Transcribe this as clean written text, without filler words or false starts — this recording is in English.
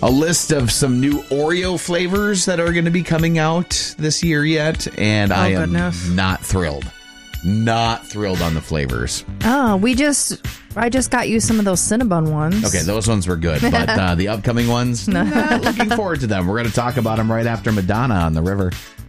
a list of some new Oreo flavors that are going to be coming out this year yet, and I am not thrilled. Not thrilled on the flavors. Oh, I just got you some of those Cinnabon ones. Okay, those ones were good, but the upcoming ones, not looking forward to them. We're going to talk about them right after Madonna on the River.